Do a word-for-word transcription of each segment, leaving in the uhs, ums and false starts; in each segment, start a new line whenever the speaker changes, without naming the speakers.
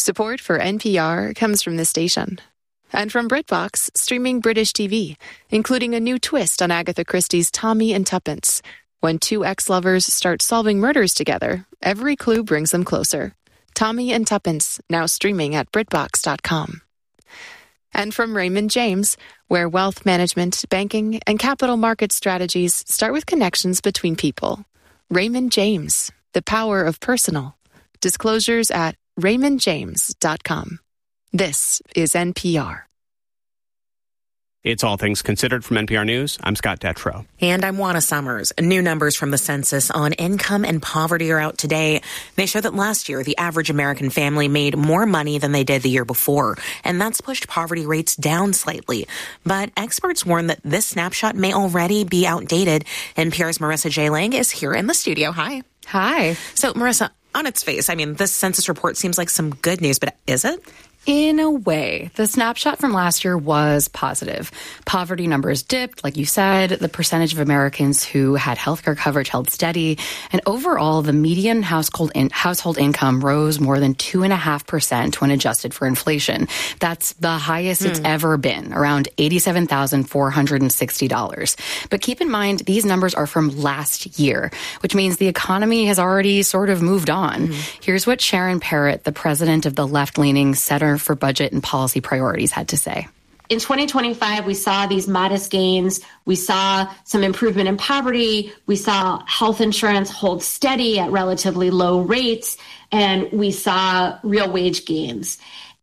Support for N P R comes from this station. And from BritBox, streaming British T V, including a new twist on Agatha Christie's Tommy and Tuppence. When two ex-lovers start solving murders together, every clue brings them closer. Tommy and Tuppence, now streaming at Britbox dot com. And from Raymond James, where wealth management, banking, and capital market strategies start with connections between people. Raymond James, the power of personal. Disclosures at raymond james dot com. This is N P R.
It's All Things Considered from N P R News. I'm Scott Detrow.
And I'm Juana Summers. New numbers from the census on income and poverty are out today. They show that last year, the average American family made more money than they did the year before, and that's pushed poverty rates down slightly. But experts warn that this snapshot may already be outdated. N P R's Marissa J. Lang is here in the studio. Hi.
Hi.
So, Marissa, on its face, I mean, this census report seems like some good news, but is it?
In a way, the snapshot from last year was positive. Poverty numbers dipped, like you said. The percentage of Americans who had healthcare coverage held steady. And overall, the median household in- household income rose more than two point five percent when adjusted for inflation. That's the highest mm. it's ever been, around eighty-seven thousand four hundred sixty dollars. But keep in mind, these numbers are from last year, which means the economy has already sort of moved on. Mm. Here's what Sharon Parrott, the president of the left-leaning Center for Budget and Policy Priorities, had to say.
In twenty twenty-five, we saw these modest gains. We saw some improvement in poverty. We saw health insurance hold steady at relatively low rates, and we saw real wage gains.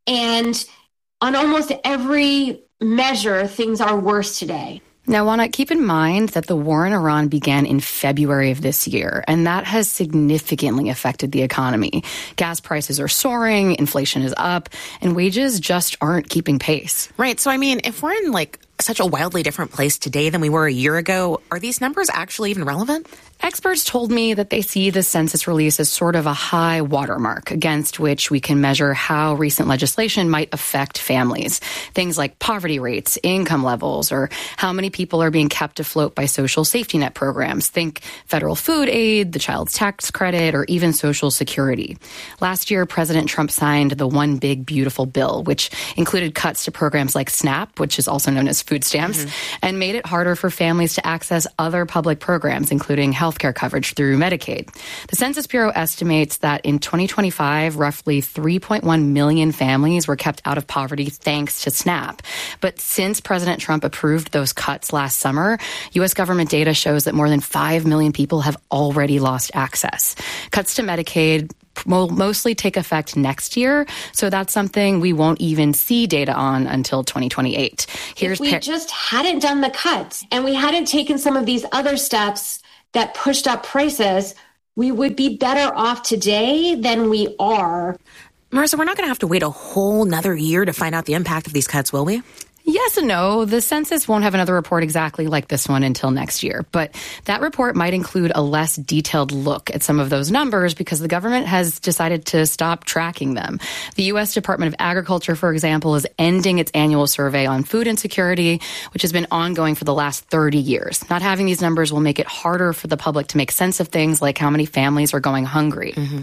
And on almost every measure, things are worse today.
Now, Juana, keep in mind that the war in Iran began in February of this year, and that has significantly affected the economy. Gas prices are soaring, inflation is up, and wages just aren't keeping pace.
Right. So, I mean, if we're in, like, such a wildly different place today than we were a year ago, are these numbers actually even relevant?
Experts told me that they see the census release as sort of a high watermark against which we can measure how recent legislation might affect families. Things like poverty rates, income levels, or how many people are being kept afloat by social safety net programs. Think federal food aid, the child's tax credit, or even Social Security. Last year, President Trump signed the One Big Beautiful Bill, which included cuts to programs like SNAP, which is also known as food stamps, mm-hmm. and made it harder for families to access other public programs, including health healthcare coverage through Medicaid. The Census Bureau estimates that in twenty twenty-five, roughly three point one million families were kept out of poverty thanks to SNAP. But since President Trump approved those cuts last summer, U S government data shows that more than five million people have already lost access. Cuts to Medicaid will mostly take effect next year, so that's something we won't even see data on until twenty twenty-eight.
Here's if we par- just hadn't done the cuts and we hadn't taken some of these other steps that pushed up prices, we would be better off today than we are.
Marissa, we're not going to have to wait a whole nother year to find out the impact of these cuts, will we?
Yes and no. The census won't have another report exactly like this one until next year. But that report might include a less detailed look at some of those numbers because the government has decided to stop tracking them. The U S Department of Agriculture, for example, is ending its annual survey on food insecurity, which has been ongoing for the last thirty years. Not having these numbers will make it harder for the public to make sense of things like how many families are going hungry.
Mm-hmm.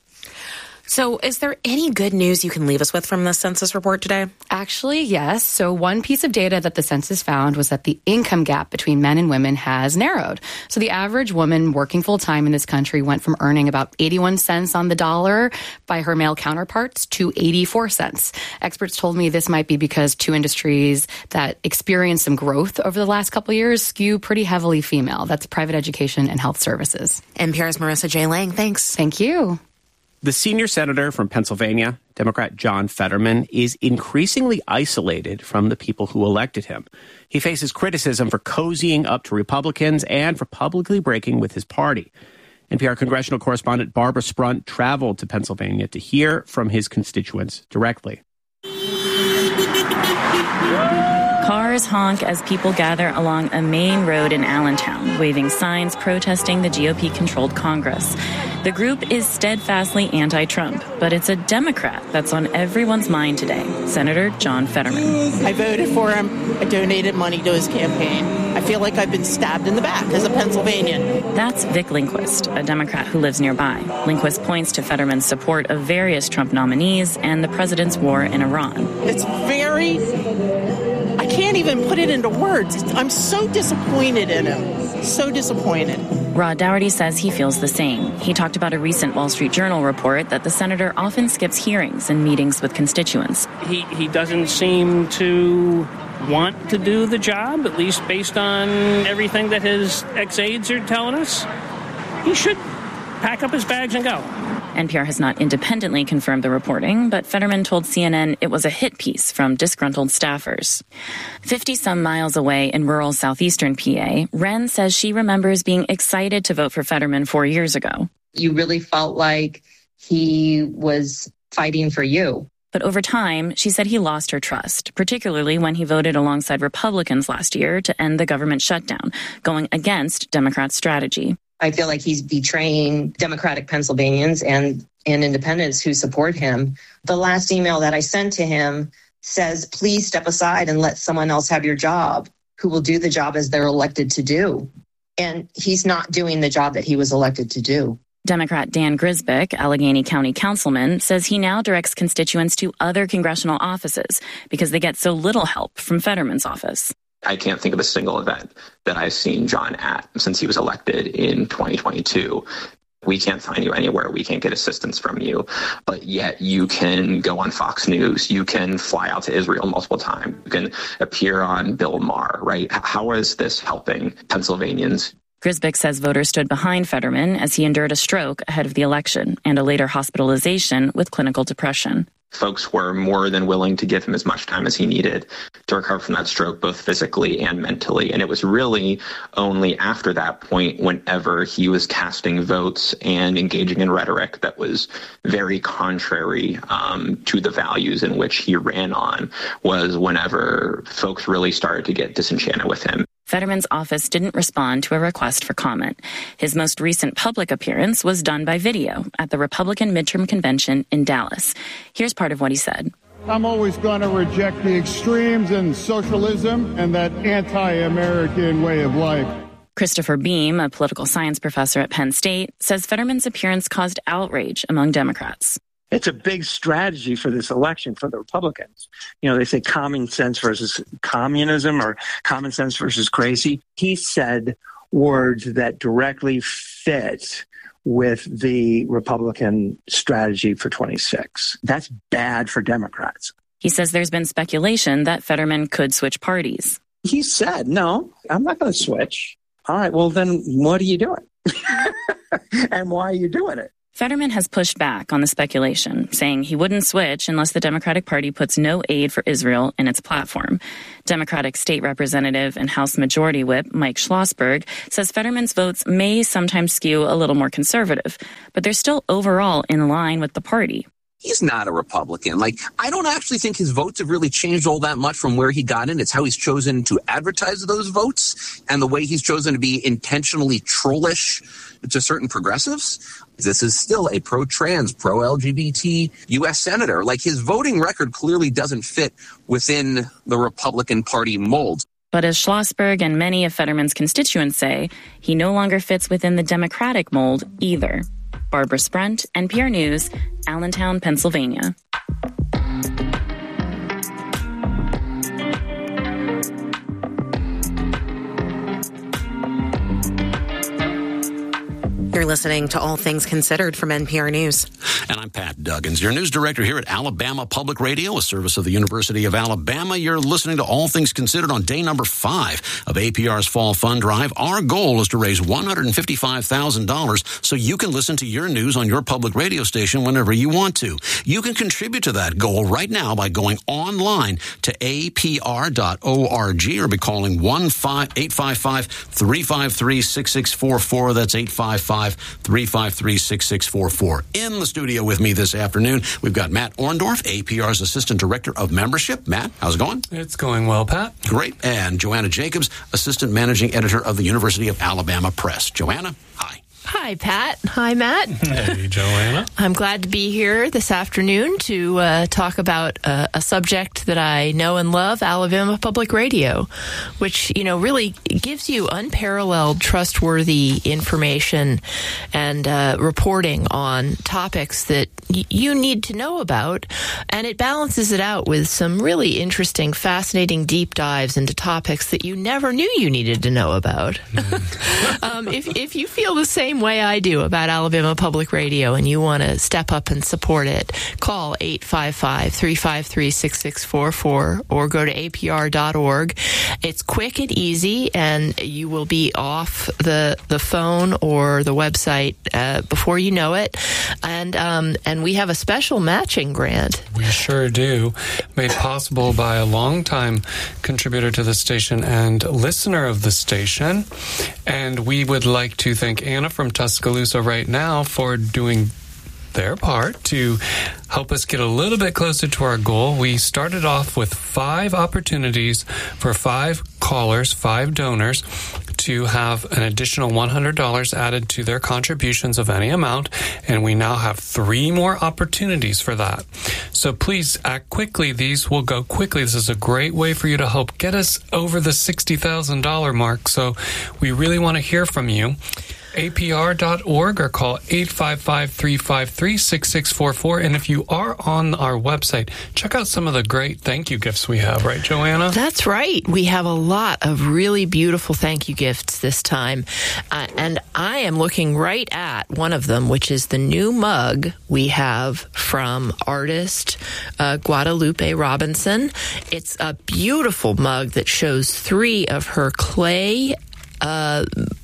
So is there any good news you can leave us with from this census report today?
Actually, yes. So one piece of data that the census found was that the income gap between men and women has narrowed. So the average woman working full-time in this country went from earning about eighty-one cents on the dollar by her male counterparts to eighty-four cents. Experts told me this might be because two industries that experienced some growth over the last couple of years skew pretty heavily female. That's private education and health services.
N P R's Marissa J. Lang, thanks.
Thank you.
The senior senator from Pennsylvania, Democrat John Fetterman, is increasingly isolated from the people who elected him. He faces criticism for cozying up to Republicans and for publicly breaking with his party. N P R congressional correspondent Barbara Sprunt traveled to Pennsylvania to hear from his constituents directly.
Cars honk as people gather along a main road in Allentown, waving signs protesting the G O P-controlled Congress. The group is steadfastly anti-Trump, but it's a Democrat that's on everyone's mind today, Senator John Fetterman.
I voted for him. I donated money to his campaign. I feel like I've been stabbed in the back as a Pennsylvanian.
That's Vic Lindquist, a Democrat who lives nearby. Lindquist points to Fetterman's support of various Trump nominees and the president's war in Iran.
It's very... I can't even put it into words. I'm so disappointed in him. So disappointed.
Rod Dougherty says he feels the same. He talked about a recent Wall Street Journal report that the senator often skips hearings and meetings with constituents.
He, he doesn't seem to want to do the job, at least based on everything that his ex-aides are telling us. He should pack up his bags and go.
N P R has not independently confirmed the reporting, but Fetterman told C N N it was a hit piece from disgruntled staffers. fifty-some miles away in rural southeastern P A, Wren says she remembers being excited to vote for Fetterman four years ago.
You really felt like he was fighting for you.
But over time, she said he lost her trust, particularly when he voted alongside Republicans last year to end the government shutdown, going against Democrat strategy.
I feel like he's betraying Democratic Pennsylvanians and, and independents who support him. The last email that I sent to him says, please step aside and let someone else have your job who will do the job as they're elected to do. And he's not doing the job that he was elected to do.
Democrat Dan Grisbick, Allegheny County councilman, says he now directs constituents to other congressional offices because they get so little help from Fetterman's office.
I can't think of a single event that I've seen John at since he was elected in twenty twenty-two. We can't find you anywhere. We can't get assistance from you. But yet you can go on Fox News. You can fly out to Israel multiple times. You can appear on Bill Maher, right? How is this helping Pennsylvanians?
Grisbick says voters stood behind Fetterman as he endured a stroke ahead of the election and a later hospitalization with clinical depression.
Folks were more than willing to give him as much time as he needed to recover from that stroke, both physically and mentally. And it was really only after that point, whenever he was casting votes and engaging in rhetoric that was very contrary um, to the values in which he ran on, was whenever folks really started to get disenchanted with him.
Fetterman's office didn't respond to a request for comment. His most recent public appearance was done by video at the Republican midterm convention in Dallas. Here's part of what he said.
I'm always going to reject the extremes and socialism and that anti-American way of life.
Christopher Beam, a political science professor at Penn State, says Fetterman's appearance caused outrage among Democrats.
It's a big strategy for this election for the Republicans. You know, they say common sense versus communism or common sense versus crazy. He said words that directly fit with the Republican strategy for twenty-six. That's bad for Democrats.
He says there's been speculation that Fetterman could switch parties.
He said, no, I'm not going to switch. All right, well, then what are you doing? And why are you doing it?
Fetterman has pushed back on the speculation, saying he wouldn't switch unless the Democratic Party puts no aid for Israel in its platform. Democratic State Representative and House Majority Whip Mike Schlossberg says Fetterman's votes may sometimes skew a little more conservative, but they're still overall in line with the party.
He's not a Republican. Like, I don't actually think his votes have really changed all that much from where he got in. It's how he's chosen to advertise those votes and the way he's chosen to be intentionally trollish to certain progressives. This is still a pro-trans, pro-L G B T U S senator. Like, his voting record clearly doesn't fit within the Republican Party mold.
But as Schlossberg and many of Fetterman's constituents say, he no longer fits within the Democratic mold either. Barbara Sprent, N P R News, Allentown, Pennsylvania.
You're listening to All Things Considered from N P R News.
And I'm Pat Duggins, your news director here at Alabama Public Radio, a service of the University of Alabama. You're listening to All Things Considered on day number five of A P R's Fall Fund Drive. Our goal is to raise one hundred fifty-five thousand dollars so you can listen to your news on your public radio station whenever you want to. You can contribute to that goal right now by going online to A P R dot org or by calling one eight five five, three five three, six six four four. That's eight five five, three five three, six six four four. In the studio with me this afternoon, we've got Matt Orndorff, A P R's Assistant Director of Membership. Matt, how's it going?
It's going well, Pat.
Great. And Joanna Jacobs, Assistant Managing Editor of the University of Alabama Press. Joanna, hi.
Hi, Pat. Hi, Matt.
Hey, Joanna.
I'm glad to be here this afternoon to uh, talk about uh, a subject that I know and love, Alabama Public Radio, which, you know, really gives you unparalleled, trustworthy information and uh, reporting on topics that y- you need to know about. And it balances it out with some really interesting, fascinating deep dives into topics that you never knew you needed to know about. Mm. um, if, if you feel the same way I do about Alabama Public Radio and you want to step up and support it, call eight five five, three five three, six six four four or go to A P R dot org. It's quick and easy, and you will be off the the phone or the website uh, before you know it. And um, and we have a special matching grant.
We sure do. Made possible by a longtime contributor to the station and listener of the station. And we would like to thank Anna from Tuscaloosa right now for doing their part to help us get a little bit closer to our goal. We started off with five opportunities for five callers, five donors, to have an additional one hundred dollars added to their contributions of any amount, and we now have three more opportunities for that. So please act quickly. These will go quickly. This is a great way for you to help get us over the sixty thousand dollars mark, so we really want to hear from you. A P R dot org or call eight five five, three five three, six six four four. And if you are on our website, check out some of the great thank you gifts we have, right, Joanna?
That's right. We have a lot of really beautiful thank you gifts this time. Uh, and I am looking right at one of them, which is the new mug we have from artist uh, Guadalupe Robinson. It's a beautiful mug that shows three of her clay uh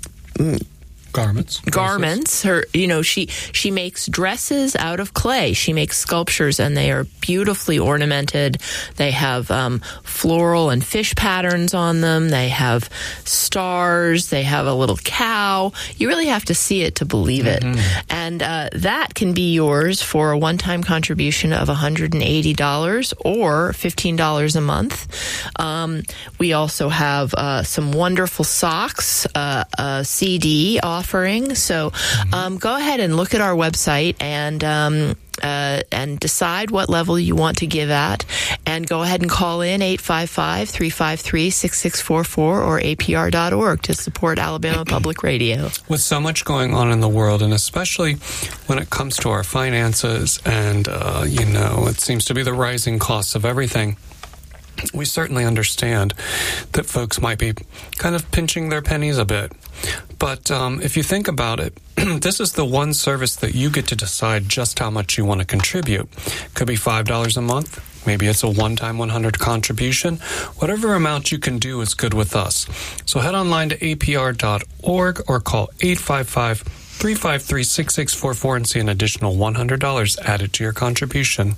Garments.
Garments. Her, you know, she she makes dresses out of clay. She makes sculptures, and they are beautifully ornamented. They have um, floral and fish patterns on them. They have stars. They have a little cow. You really have to see it to believe it. Mm-hmm. And uh, that can be yours for a one-time contribution of one hundred eighty dollars or fifteen dollars a month. Um, we also have uh, some wonderful socks, uh, a C D off. Offering. So um, go ahead and look at our website and um, uh, and decide what level you want to give at, and go ahead and call in eight five five, three five three, six six four four or A P R dot org to support Alabama Public Radio.
With so much going on in the world, and especially when it comes to our finances and, uh, you know, it seems to be the rising costs of everything, we certainly understand that folks might be kind of pinching their pennies a bit. But um, if you think about it, this is the one service that you get to decide just how much you want to contribute. Could be five dollars a month. Maybe it's a one-time one hundred contribution. Whatever amount you can do is good with us. So head online to A P R dot org or call eight five five, three five three, six six four four and see an additional one hundred dollars added to your contribution.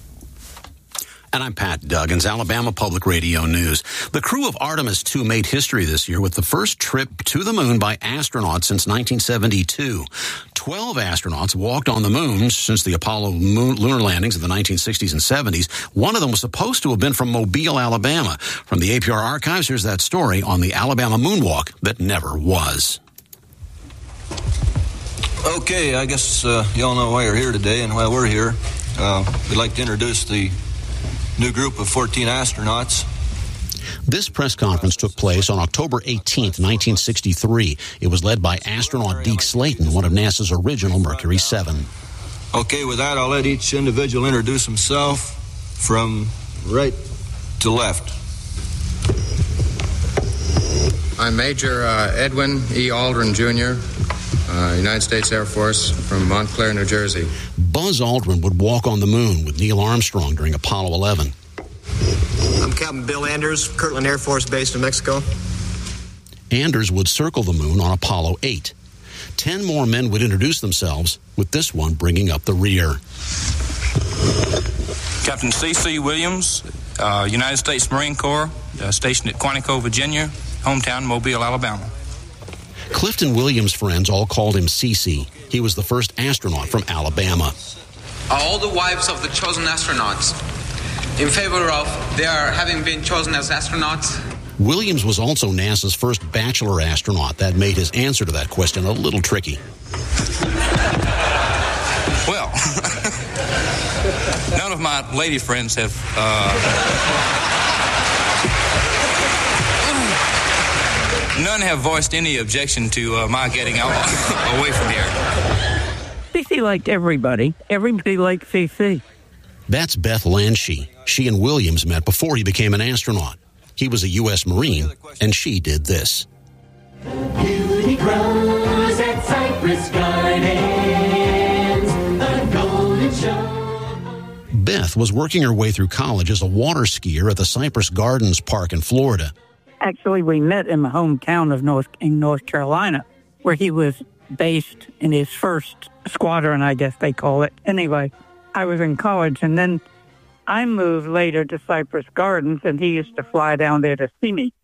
And I'm Pat Duggins, Alabama Public Radio News. The crew of Artemis two made history this year with the first trip to the moon by astronauts since nineteen seventy-two. Twelve astronauts walked on the moon since the Apollo moon, lunar landings in the nineteen sixties and seventies. One of them was supposed to have been from Mobile, Alabama. From the A P R archives, here's that story on the Alabama moonwalk that never was.
Okay, I guess uh, y'all know why you're here today and why we're here. Uh, we'd like to introduce the new group of fourteen astronauts.
This press conference took place on October eighteenth, nineteen sixty-three. It was led by astronaut Deke Slayton, one of NASA's original Mercury seven.
Okay, with that, I'll let each individual introduce himself from right to left.
I'm Major uh, Edwin E. Aldrin, Junior, uh, United States Air Force, from Montclair, New Jersey.
Buzz Aldrin would walk on the moon with Neil Armstrong during Apollo eleven.
I'm Captain Bill Anders, Kirtland Air Force Base in Mexico.
Anders would circle the moon on Apollo eight. Ten more men would introduce themselves, with this one bringing up the rear.
Captain C C. Williams, uh, United States Marine Corps, uh, stationed at Quantico, Virginia, hometown Mobile, Alabama.
Clifton Williams' friends all called him C C. He was the first astronaut from Alabama.
All the wives of the chosen astronauts in favor of their having been chosen as astronauts?
Williams was also NASA's first bachelor astronaut. That made his answer to that question a little tricky.
Well, none of my lady friends have, uh, none have voiced any objection to uh, my getting out away from here.
Fifi liked everybody. Everybody liked Fifi.
That's Beth Lanshee. She and Williams met before he became an astronaut. He was a U S Marine, and she did this.
Beauty grows at Cypress Gardens, the golden show.
Beth was working her way through college as a water skier at the Cypress Gardens Park in Florida.
Actually, we met in my hometown of North in North Carolina, where he was based in his first squadron, I guess they call it. Anyway, I was in college, and then I moved later to Cypress Gardens, and he used to fly down there to see me.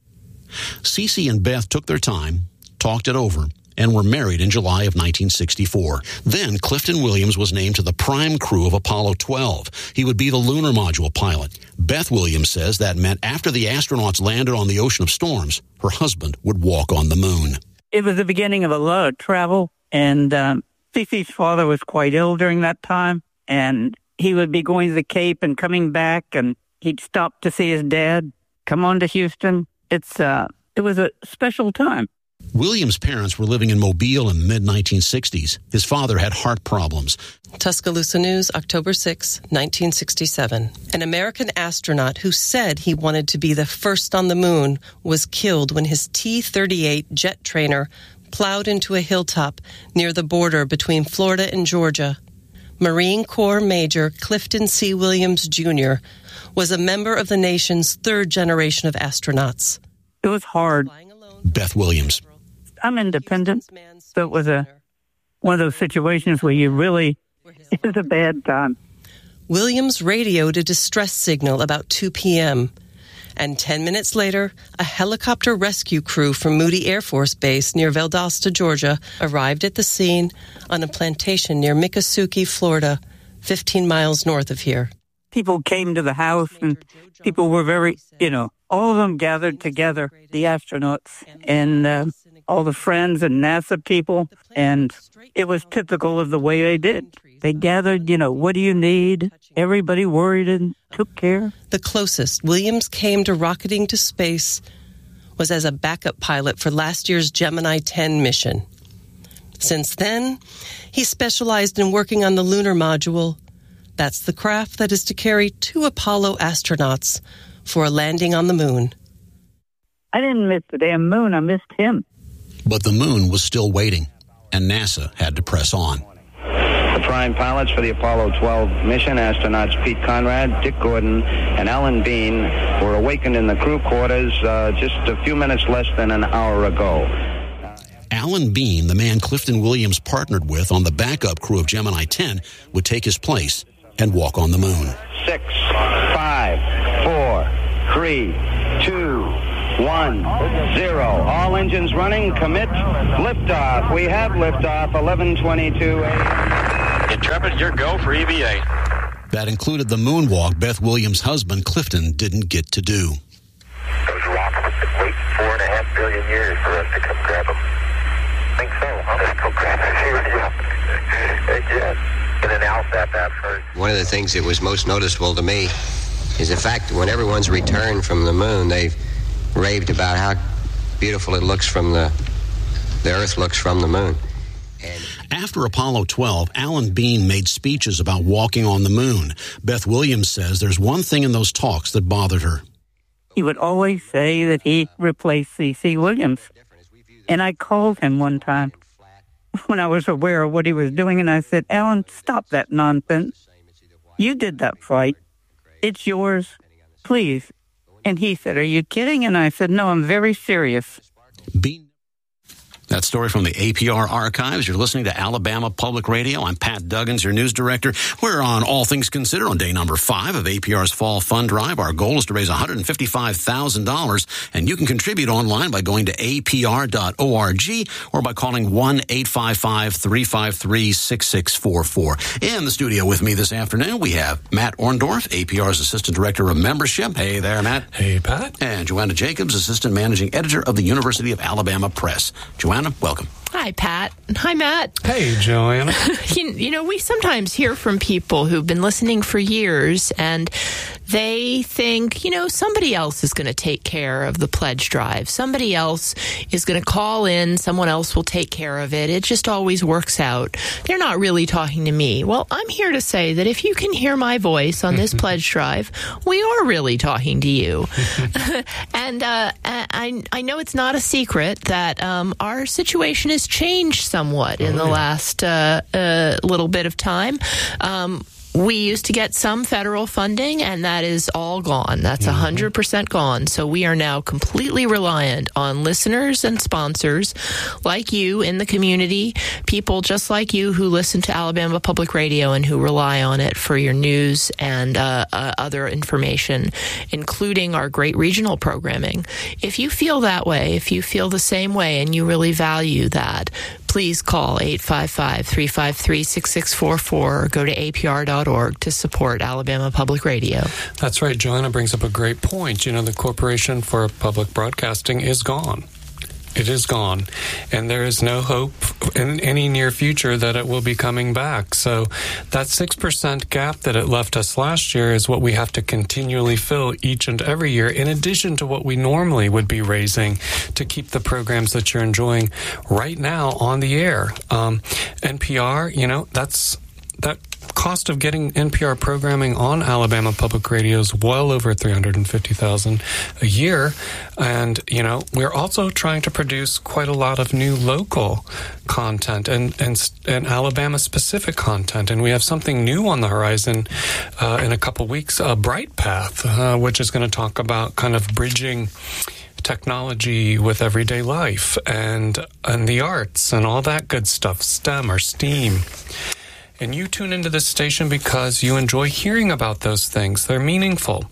Cece and Beth took their time, talked it over, and were married in July of nineteen sixty-four. Then Clifton Williams was named to the prime crew of Apollo twelve. He would be the lunar module pilot. Beth Williams says that meant after the astronauts landed on the Ocean of Storms, her husband would walk on the moon.
It was the beginning of a lot of travel, and um, Cece's father was quite ill during that time, and he would be going to the Cape and coming back, and he'd stop to see his dad, come on to Houston. It's uh, it was a special time.
Williams' parents were living in Mobile in the mid nineteen sixties. His father had heart problems.
Tuscaloosa News, October sixth, nineteen sixty-seven. An American astronaut who said he wanted to be the first on the moon was killed when his T thirty-eight jet trainer plowed into a hilltop near the border between Florida and Georgia. Marine Corps Major Clifton C. Williams, Junior was a member of the nation's third generation of astronauts.
It was hard.
Beth Williams.
I'm independent, so it was a one of those situations where you really, it was a bad time.
Williams radioed a distress signal about two p.m., and ten minutes later, a helicopter rescue crew from Moody Air Force Base near Valdosta, Georgia, arrived at the scene on a plantation near Miccosukee, Florida, fifteen miles north of here.
People came to the house, and people were very, you know, all of them gathered together, the astronauts, and uh, all the friends and NASA people, and it was typical of the way they did. They gathered, you know, what do you need? Everybody worried and took care.
The closest Williams came to rocketing to space was as a backup pilot for last year's Gemini ten mission. Since then, he specialized in working on the lunar module. That's the craft that is to carry two Apollo astronauts for a landing on the moon.
I didn't miss the damn moon. I missed him.
But the moon was still waiting, and NASA had to press on.
The prime pilots for the Apollo twelve mission, astronauts Pete Conrad, Dick Gordon, and Alan Bean, were awakened in the crew quarters uh, just a few minutes less than an hour ago.
Alan Bean, the man Clifton Williams partnered with on the backup crew of Gemini ten, would take his place and walk on the moon.
Six, five, four, three, two, one, zero. All engines running. Commit. Liftoff. We have liftoff. eleven twenty-two a.m.
Intrepid, your go for E V A.
That included the moonwalk Beth Williams' husband, Clifton, didn't get to do.
Those rockets have been waiting four and a half billion years for us to come grab them. I think so, huh? Let's go grab them. Yes. And then Alsat that first.
One of the things that was most noticeable to me is the fact that when everyone's returned from the moon, they've raved about how beautiful it looks from the, the Earth looks from the moon.
And after Apollo twelve, Alan Bean made speeches about walking on the moon. Beth Williams says there's one thing in those talks that bothered her.
He would always say that he replaced C C. Williams. And I called him one time when I was aware of what he was doing, and I said, Alan, stop that nonsense. You did that flight. It's yours. Please. And he said, are you kidding? And I said, no, I'm very serious.
Bean. That story from the A P R archives. You're listening to Alabama Public Radio. I'm Pat Duggins, your news director. We're on All Things Considered on day number five of A P R's Fall Fund Drive. Our goal is to raise one hundred fifty-five thousand dollars, and you can contribute online by going to A P R dot org or by calling one eight five five, three five three, six six four four. In the studio with me this afternoon, we have Matt Orndorff, A P R's Assistant Director of Membership. Hey there, Matt.
Hey, Pat.
And Joanna Jacobs, Assistant Managing Editor of the University of Alabama Press. Joanna, welcome.
Hi, Pat. Hi, Matt.
Hey, Joanna.
you, you know, we sometimes hear from people who've been listening for years, and they think, you know, somebody else is going to take care of the pledge drive. Somebody else is going to call in. Someone else will take care of it. It just always works out. They're not really talking to me. Well, I'm here to say that if you can hear my voice on this pledge drive, we are really talking to you. and uh, I, I know it's not a secret that um, our situation has changed somewhat in oh, the yeah. last uh, uh, little bit of time. Um, We used to get some federal funding, and that is all gone. That's mm-hmm. one hundred percent gone. So we are now completely reliant on listeners and sponsors like you in the community, people just like you who listen to Alabama Public Radio and who rely on it for your news and uh, uh, other information, including our great regional programming. If you feel that way, if you feel the same way and you really value that, please call eight five five, three five three, six six four four or go to A P R dot org to support Alabama Public Radio.
That's right. Joanna brings up a great point. You know, the Corporation for Public Broadcasting is gone. It is gone. And there is no hope in any near future that it will be coming back. So that six percent gap that it left us last year is what we have to continually fill each and every year, in addition to what we normally would be raising to keep the programs that you're enjoying right now on the air. Um, N P R, you know, that's that cost of getting N P R programming on Alabama Public Radio is well over three hundred fifty thousand dollars a year. And, you know, we're also trying to produce quite a lot of new local content and, and, and Alabama-specific content. And we have something new on the horizon uh, in a couple weeks, uh, Bright Path, uh, which is going to talk about kind of bridging technology with everyday life and, and the arts and all that good stuff, STEM or STEAM. And you tune into this station because you enjoy hearing about those things. They're meaningful.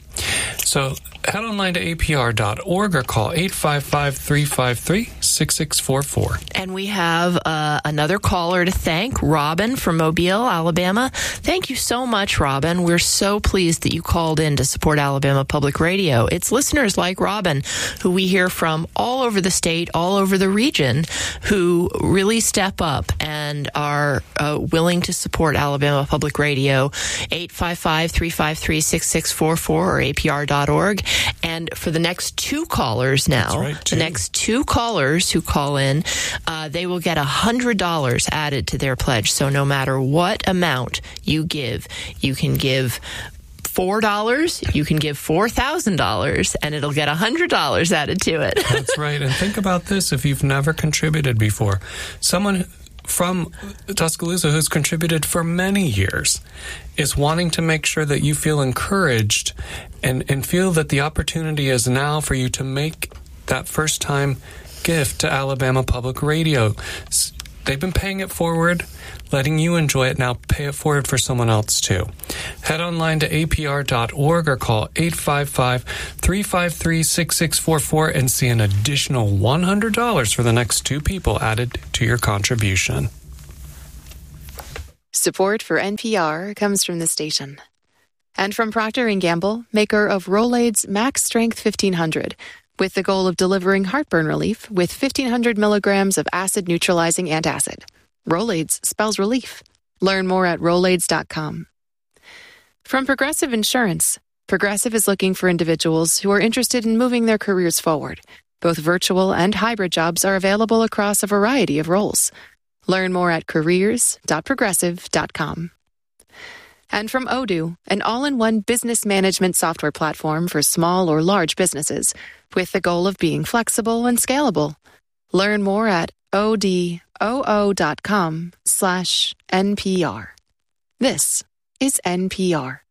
So head online to A P R dot org or call eight five five, three five three, six six four four.
And we have uh, another caller to thank, Robin from Mobile, Alabama. Thank you so much, Robin. We're so pleased that you called in to support Alabama Public Radio. It's listeners like Robin who we hear from all over the state, all over the region, who really step up and are uh, willing to support Alabama Public Radio. eight five five, three five three, six six four four or A P R dot org. And for the next two callers now, right, the next two callers who call in, uh, they will get one hundred dollars added to their pledge. So no matter what amount you give, you can give four dollars, you can give four thousand dollars, and it'll get one hundred dollars added to it.
That's right. And think about this. If you've never contributed before, someone from Tuscaloosa who's contributed for many years is wanting to make sure that you feel encouraged and, and feel that the opportunity is now for you to make that first time gift to Alabama Public Radio. They've been paying it forward, letting you enjoy it. Now pay it forward for someone else too. Head online to A P R dot org or call eight five five, three five three, six six four four and see an additional one hundred dollars for the next two people added to your contribution.
Support for N P R comes from the station. And from Procter and Gamble, maker of Rolaids Max Strength fifteen hundred, with the goal of delivering heartburn relief with fifteen hundred milligrams of acid-neutralizing antacid. Rolaids spells relief. Learn more at Rolaids dot com. From Progressive Insurance, Progressive is looking for individuals who are interested in moving their careers forward. Both virtual and hybrid jobs are available across a variety of roles. Learn more at careers dot progressive dot com. And from Odoo, an all-in-one business management software platform for small or large businesses, with the goal of being flexible and scalable. Learn more at odoo dot com slash N P R. This is N P R.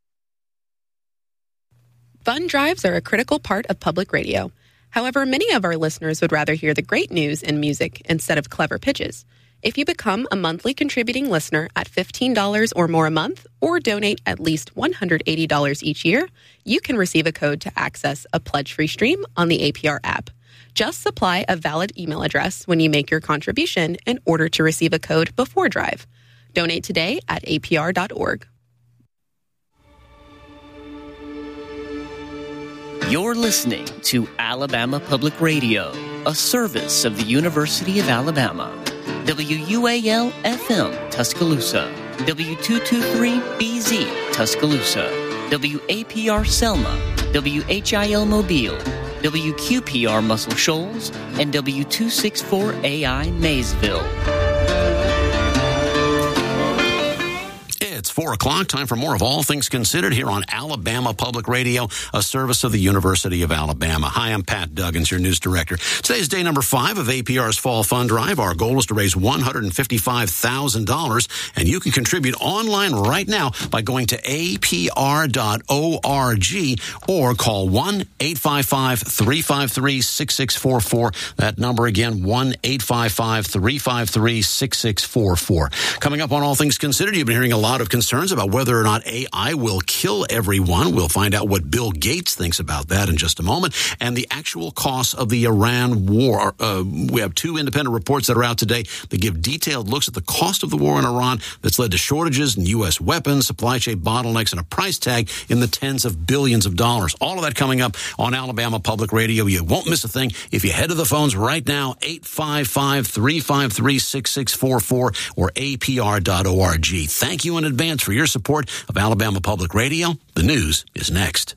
Fund drives are a critical part of public radio. However, many of our listeners would rather hear the great news and music instead of clever pitches. If you become a monthly contributing listener at fifteen dollars or more a month, or donate at least one hundred eighty dollars each year, you can receive a code to access a pledge-free stream on the A P R app. Just supply a valid email address when you make your contribution in order to receive a code before drive. Donate today at A P R dot org.
You're listening to Alabama Public Radio, a service of the University of Alabama. W U A L F M Tuscaloosa, W two twenty-three B Z Tuscaloosa, W A P R Selma, W H I L Mobile, W Q P R Muscle Shoals, and W two sixty-four A I Maysville.
It's four o'clock. Time for more of All Things Considered here on Alabama Public Radio, a service of the University of Alabama. Hi, I'm Pat Duggins, your news director. Today is day number five of A P R's Fall Fund Drive. Our goal is to raise one hundred fifty-five thousand dollars, and you can contribute online right now by going to A P R dot org or call one eight five five, three five three, six six four four. That number again, one eight five five, three five three, six six four four. Coming up on All Things Considered, you've been hearing a lot of concerns about whether or not A I will kill everyone. We'll find out what Bill Gates thinks about that in just a moment. And the actual cost of the Iran war. Uh, we have two independent reports that are out today that give detailed looks at the cost of the war in Iran that's led to shortages in U S weapons, supply chain bottlenecks, and a price tag in the tens of billions of dollars. All of that coming up on Alabama Public Radio. You won't miss a thing if you head to the phones right now, eight five five, three five three, six six four four or A P R dot org. Thank you in advance for your support of Alabama Public Radio. The news is next.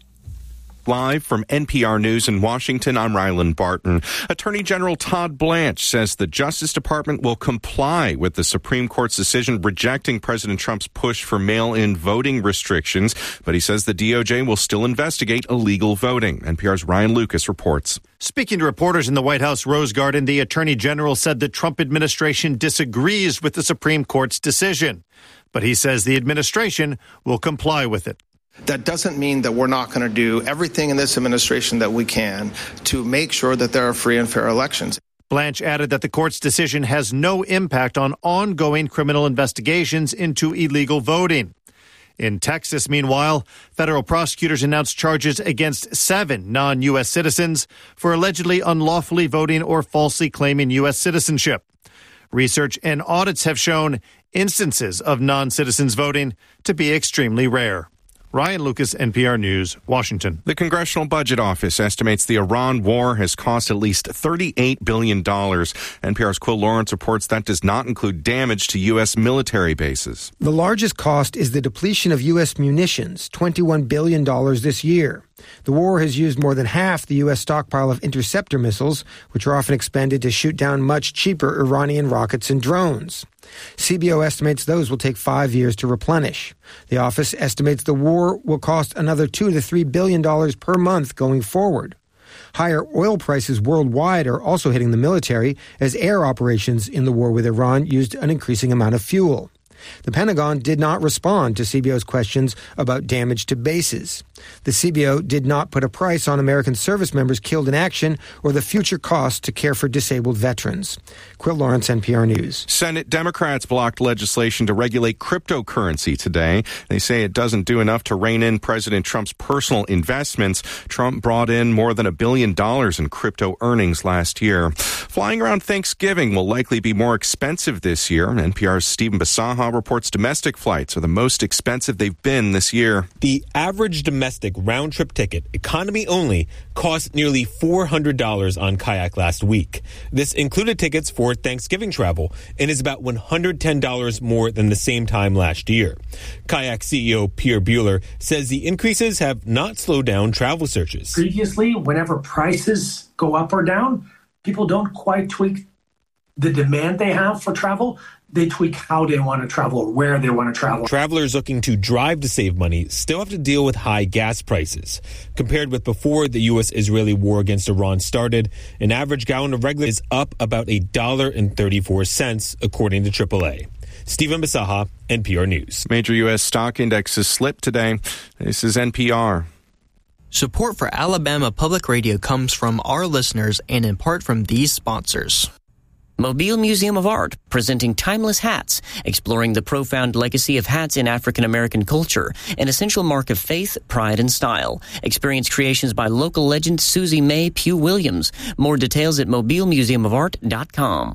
Live from N P R News in Washington, I'm Ryland Barton. Attorney General Todd Blanche says the Justice Department will comply with the Supreme Court's decision rejecting President Trump's push for mail-in voting restrictions, but he says the D O J will still investigate illegal voting. N P R's Ryan Lucas reports.
Speaking to reporters in the White House Rose Garden, the Attorney General said the Trump administration disagrees with the Supreme Court's decision, but he says the administration will comply with it.
That doesn't mean that we're not going to do everything in this administration that we can to make sure that there are free and fair elections.
Blanche added that the court's decision has no impact on ongoing criminal investigations into illegal voting. In Texas, meanwhile, federal prosecutors announced charges against seven non-U S citizens for allegedly unlawfully voting or falsely claiming U S citizenship. Research and audits have shown instances of non-citizens voting to be extremely rare. Ryan Lucas, N P R News, Washington.
The Congressional Budget Office estimates the Iran war has cost at least thirty-eight billion dollars. N P R's Quill Lawrence reports that does not include damage to U S military bases.
The largest cost is the depletion of U S munitions, twenty-one billion dollars this year. The war has used more than half the U S stockpile of interceptor missiles, which are often expended to shoot down much cheaper Iranian rockets and drones. C B O estimates those will take five years to replenish. The office estimates the war will cost another two to three billion dollars per month going forward. Higher oil prices worldwide are also hitting the military as air operations in the war with Iran used an increasing amount of fuel. The Pentagon did not respond to C B O's questions about damage to bases. The C B O did not put a price on American service members killed in action or the future cost to care for disabled veterans. Quill Lawrence, N P R News.
Senate Democrats blocked legislation to regulate cryptocurrency today. They say it doesn't do enough to rein in President Trump's personal investments. Trump brought in more than a billion dollars in crypto earnings last year. Flying around Thanksgiving will likely be more expensive this year. N P R's Stephen Basaha reports domestic flights are the most expensive they've been this year.
The average domestic round-trip ticket, economy only, cost nearly four hundred dollars on Kayak last week. This included tickets for Thanksgiving travel and is about one hundred ten dollars more than the same time last year. Kayak C E O Pierre Bueller says the increases have not slowed down travel searches.
Previously, whenever prices go up or down, people don't quite tweak the demand they have for travel. They tweak how they want to travel or where they want to travel.
Travelers looking to drive to save money still have to deal with high gas prices. Compared with before the U S Israeli war against Iran started, an average gallon of regular is up about one dollar and thirty-four cents, according to triple A. Stephen Basaha, N P R News.
Major U S stock indexes slipped today. This is N P R.
Support for Alabama Public Radio comes from our listeners and in part from these sponsors.
Mobile Museum of Art, presenting timeless hats, exploring the profound legacy of hats in African American culture, an essential mark of faith, pride, and style. Experience creations by local legend Susie Mae Pugh Williams. More details at mobile museum of art dot com.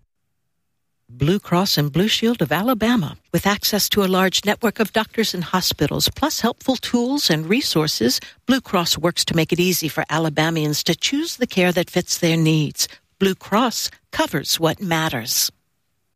Blue Cross and Blue Shield of Alabama. With access to a large network of doctors and hospitals, plus helpful tools and resources, Blue Cross works to make it easy for Alabamians to choose the care that fits their needs. Blue Cross covers what matters.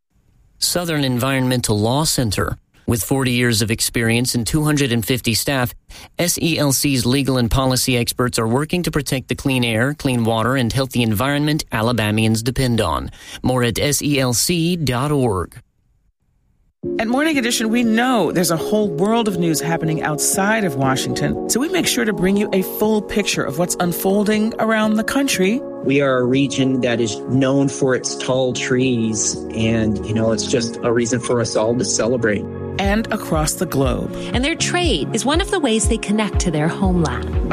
Southern Environmental Law Center. With forty years of experience and two hundred fifty staff, S E L C's legal and policy experts are working to protect the clean air, clean water, and healthy environment Alabamians depend on. More at S E L C dot org.
At Morning Edition, we know there's a whole world of news happening outside of Washington, so we make sure to bring you a full picture of what's unfolding around the country.
We are a region that is known for its tall trees, and, you know, it's just a reason for us all to celebrate.
And across the globe.
And their trade is one of the ways they connect to their homeland.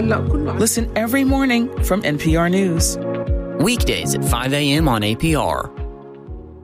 Listen every morning from N P R News.
Weekdays at five a.m. on A P R.